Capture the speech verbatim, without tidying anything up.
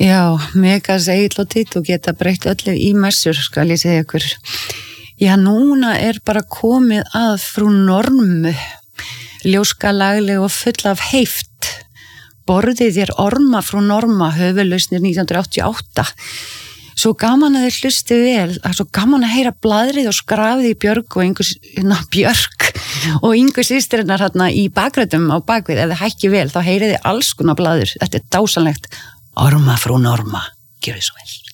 Já, Megas, Egill og Tito geta breytt öllu í messur, skal ég segja ykkur. Já, núna er bara komið að frú Normu, ljóska, lagleg og full af heift. Borðið þér orma frú Norma, höfuðlausnir nítján hundruð áttatíu og átta. Svo gaman að þið hlusti vel, að svo gaman að heyra blaðrið og skrafið í Björg og Ingu, na, Björg og Ingu systrinnar hérna í bakgröndum á bakvið. Ef þið hækki vel, þá heyrið þið alls konar blaður. Þetta er dásanlegt. Orma frú Norma, gjörðu svo vel.